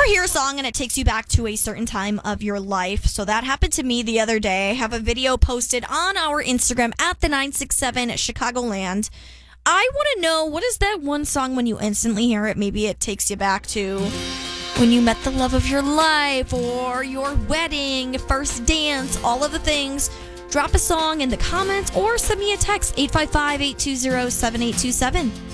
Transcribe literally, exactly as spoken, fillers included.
ever hear a song and it takes you back to a certain time of your life? So that happened to me the other day. I have a video posted on our Instagram at the nine six seven Chicagoland. I want to know, what is that one song when you instantly hear it? Maybe it takes you back to when you met the love of your life or your wedding, first dance, all of the things. Drop a song in the comments or send me a text, eight five five, eight two zero, seven eight two seven.